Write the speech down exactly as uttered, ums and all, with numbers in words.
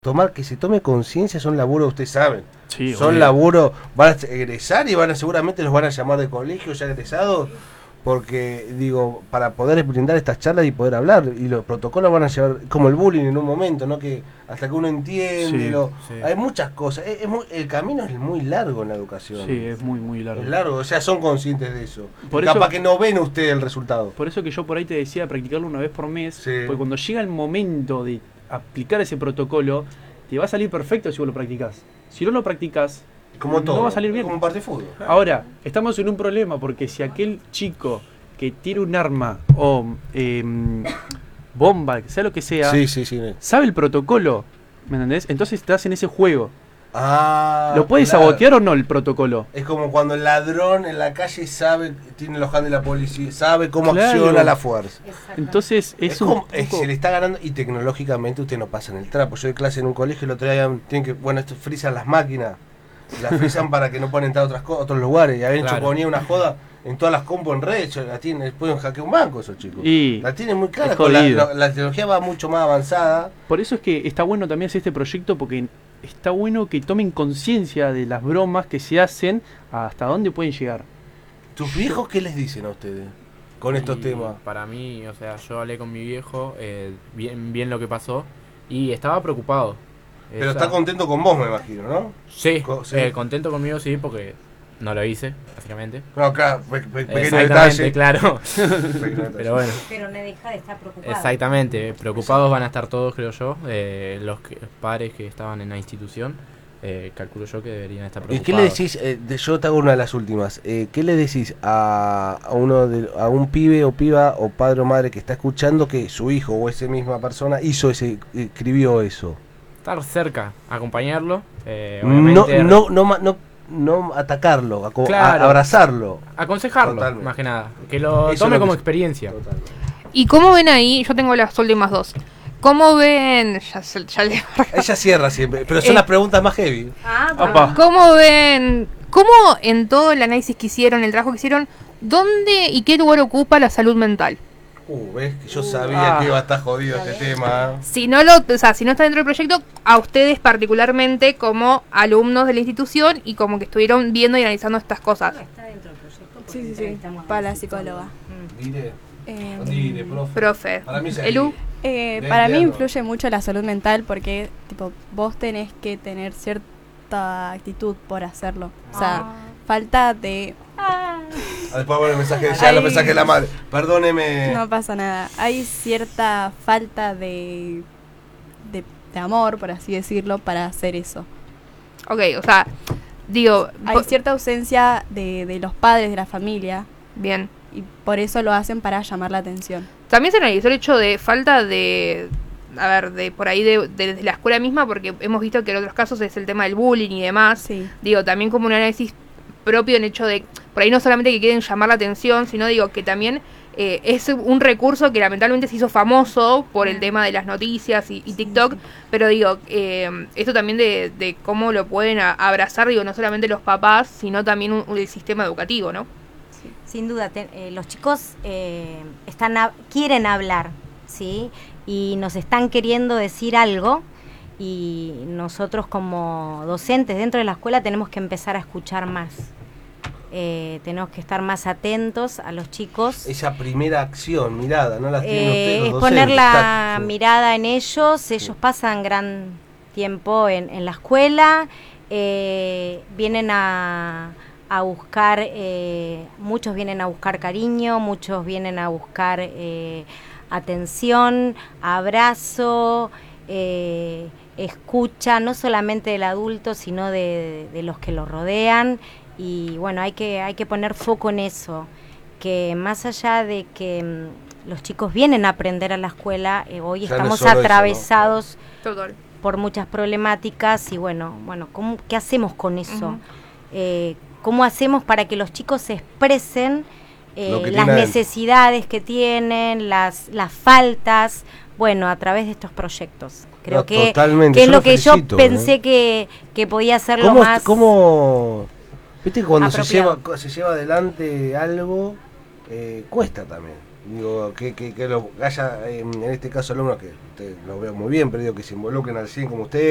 tomar que se tome conciencia son laburos, ustedes saben. Sí, son obvio. laburos, van a egresar y van a seguramente los van a llamar de colegio ya egresados, porque digo, para poder brindar estas charlas y poder hablar, y los protocolos van a llevar, como el bullying en un momento, ¿no? Que hasta que uno entiende, Sí, lo, sí. hay muchas cosas, es, es muy, el camino es muy largo en la educación. Sí, es muy, muy largo. Es largo, o sea, son conscientes de eso. Por Y eso- capaz que no ven ustedes el resultado. Por eso que yo por ahí te decía practicarlo una vez por mes, Sí. porque cuando llega el momento de aplicar ese protocolo, te va a salir perfecto si vos lo practicás. Si no lo practicás, Como todo, no va a salir bien. como un partido de fútbol. Ahora, estamos en un problema porque si aquel chico que tiene un arma o eh, bomba, sea lo que sea, Sí, sí, sí. sabe el protocolo, ¿me entendés? Entonces estás en ese juego. Ah, ¿Lo puedes claro. sabotear o no el protocolo? Es como cuando el ladrón en la calle sabe, tiene los hands de la policía, sabe cómo Claro. acciona la fuerza. Entonces es, Es un como, es- poco- se le está ganando y tecnológicamente usted no pasa en el trapo. Yo doy clase en un colegio y el otro día tienen que, bueno, esto frisan las máquinas, las frisan para que no puedan entrar a otras co- otros lugares. Y habían hecho Claro. ponía una joda en todas las compos en red, yo la tienen, pueden hackear un banco esos chicos. Y La tienen muy clara, es con la, jodido. la- la tecnología va mucho más avanzada. Por eso es que está bueno también hacer este proyecto porque está bueno que tomen conciencia de las bromas que se hacen hasta dónde pueden llegar. ¿Tus viejos qué les dicen a ustedes con estos Y temas? Para mí, o sea, yo hablé con mi viejo, eh, bien, bien lo que pasó, y estaba preocupado. Pero Esa- está contento con vos, me imagino, ¿no? Sí, Co- sí. eh, contento conmigo, sí, porque no lo hice, básicamente. No, claro, pe- pe- pequeño Exactamente, detalle. claro. Pequeño detalle. Pero bueno, Pero no deja de estar preocupado. exactamente. Preocupados van a estar todos, creo yo. eh, los que- padres que estaban en la institución, eh, calculo yo que deberían estar ¿Y preocupados. qué le decís? Eh, de- yo te hago una de las últimas. Eh, ¿Qué le decís a, a uno de, a un pibe o piba o padre o madre que está escuchando que su hijo o esa misma persona hizo ese, escribió eso? Estar cerca, acompañarlo. eh, No, obviamente, no, no, ma- no, no atacarlo, aco- a- Claro. abrazarlo. aconsejarlo, Totalmente. más que nada. Que lo Eso es tome lo como que- experiencia. Totalmente. ¿Y cómo ven ahí? Yo tengo las últimas dos. ¿Cómo ven? Ya, se- ya le- Ella cierra siempre, pero son Eh. las preguntas más heavy. Ah, Apa. ¿Cómo ven? ¿Cómo en todo el análisis que hicieron, el trabajo que hicieron, dónde y qué lugar ocupa la salud mental? Uh, ves que yo sabía Ah. que iba a estar jodido este tema. Si no lo, o sea, si no está dentro del proyecto, a ustedes particularmente como alumnos de la institución y como que estuvieron viendo y analizando estas cosas. está dentro del proyecto. porque Sí, sí, sí, entrevistamos a para una la psicóloga. Mm. Dile, Eh, dile, profe. Profe. Para mí es ahí. Elu, eh, De- para de mí algo. influye mucho la salud mental porque tipo vos tenés que tener cierta actitud por hacerlo. O sea, Ah. falta de... Ah, después bueno, el mensaje de ya, Ay. el mensaje de la madre. Perdóneme. No pasa nada. Hay cierta falta de, de, de amor, por así decirlo, para hacer eso. ok, o sea, digo, Hay po- cierta ausencia de, de los padres, de la familia, bien. y por eso lo hacen para llamar la atención. También se analizó el hecho de falta de, a ver, de por ahí de, de, de la escuela misma, porque hemos visto que en otros casos es el tema del bullying y demás. Sí. Digo, también como un análisis propio en hecho de, por ahí no solamente que quieren llamar la atención, sino digo que también eh, es un recurso que lamentablemente se hizo famoso por el tema de las noticias y, y TikTok, pero digo, eh, esto también de, de cómo lo pueden a- abrazar, digo, no solamente los papás, sino también un- un- el sistema educativo, ¿no? Sin duda, te- eh, los chicos eh, están a- quieren hablar, ¿sí? Y nos están queriendo decir algo y nosotros como docentes dentro de la escuela tenemos que empezar a escuchar más. Eh, tenemos que estar más atentos a los chicos. Esa primera acción, mirada, no la tienen Eh, ustedes los es docentes. poner la Exacto. mirada en ellos. Ellos pasan gran tiempo en, en la escuela, eh, vienen a, a buscar, eh, muchos vienen a buscar cariño, muchos vienen a buscar eh, atención, abrazo, eh, escucha, no solamente del adulto, sino de, de los que lo rodean. Y bueno, hay que, hay que poner foco en eso, que más allá de que mm, los chicos vienen a aprender a la escuela, eh, hoy Ya no es estamos solo eso, ¿no? atravesados Total. por muchas problemáticas y bueno, bueno, ¿cómo, ¿qué hacemos con eso? Ujú. Eh, ¿Cómo hacemos para que los chicos se expresen eh, Lo que las tienen adentro. necesidades que tienen, las, las faltas, bueno, a través de estos proyectos? Creo No, que, totalmente, que es yo lo lo que felicito, yo pensé ¿eh? que, que podía ser lo ¿Cómo, más... cómo- viste que cuando se apropiado. lleva, se lleva adelante algo, eh, cuesta también? Digo, que, que, que lo, haya, eh, en este caso alumnos que ustedes los veo muy bien, pero digo que se involucren al cien como ustedes.